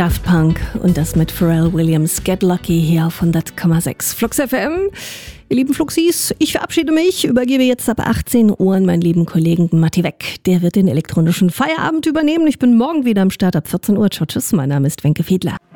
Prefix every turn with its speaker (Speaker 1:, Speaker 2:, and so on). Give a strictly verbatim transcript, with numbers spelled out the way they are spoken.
Speaker 1: Daft Punk und das mit Pharrell Williams. Get Lucky hier auf hundert Komma sechs Flux F M. Ihr lieben Fluxis, ich verabschiede mich, übergebe jetzt ab achtzehn Uhr an meinen lieben Kollegen Matti Weck. Der wird den elektronischen Feierabend übernehmen. Ich bin morgen wieder am Start ab vierzehn Uhr. Ciao, tschüss, mein Name ist Wenke Fiedler.